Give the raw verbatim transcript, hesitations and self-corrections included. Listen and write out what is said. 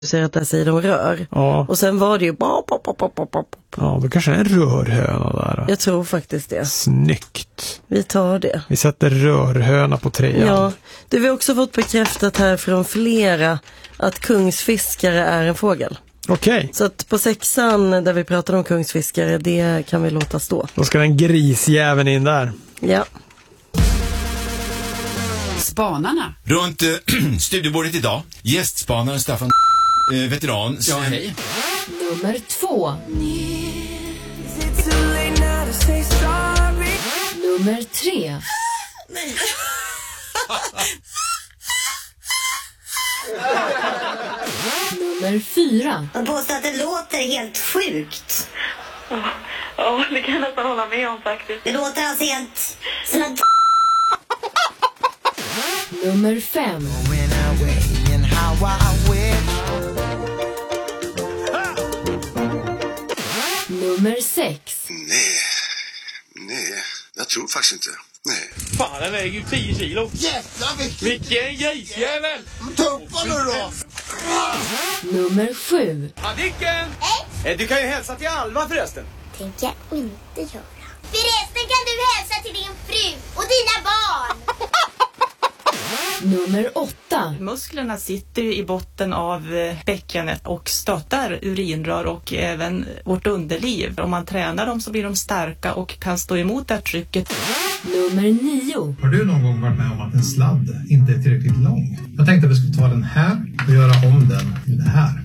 Du ser att där säger de rör. Ja. Och sen var det ju... Bop, bop, bop, bop, bop. Ja, det kanske är en rörhöna där. Jag tror faktiskt det. Snyggt. Vi tar det. Vi sätter rörhöna på trean. Ja, du har också fått bekräftat här från flera att kungsfiskare är en fågel. Okej. Okay. Så att på sexan där vi pratade om kungsfiskare, det kan vi låta stå. Då ska den grisjäveln in där. Ja. Spanarna. Runt äh, studiebordet idag, gästspanaren Staffan, äh, veteran. Ja, hej. Nummer två. Nummer tre. Nej. Nummer fyra. Man påstår att det låter helt sjukt. Ja, ja, det kan jag nästan hålla med om faktiskt. Det låter alltså helt som en... Nummer fem. Nummer sex. Nej, nej, jag tror faktiskt inte. Nej. Fan, den väger ju tio kilo. Jävlar vilken... Vilken grisjävel! Tuppa nu då! Nummer sju. Anniken! Hej! Du kan ju hälsa till Alma förresten. Tänker jag inte göra. Förresten kan du hälsa till din fru och dina barn. Nummer åtta. Musklerna sitter ju i botten av bäckenet och stöttar urinrör och även vårt underliv. Om man tränar dem så blir de starka och kan stå emot det här trycket. Nummer nio. Har du någon gång varit med om att en sladd inte är tillräckligt lång? Jag tänkte att vi skulle ta den här och göra om den med det här.